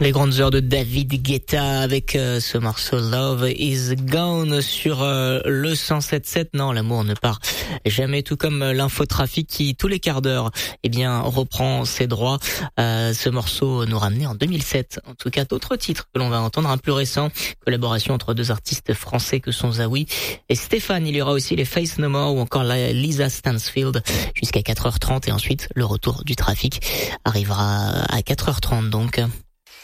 Les grandes heures de David Guetta avec ce morceau Love is Gone sur le 107.7. Non, l'amour ne part jamais, tout comme l'infotrafic qui, tous les quarts d'heure, reprend ses droits. Ce morceau nous ramenait en 2007. En tout cas, d'autres titres que l'on va entendre, un plus récent, collaboration entre deux artistes français que sont Zawi et Stéphane. Il y aura aussi les Face No More ou encore la Lisa Stansfield jusqu'à 4h30 et ensuite le retour du trafic arrivera à 4h30 donc.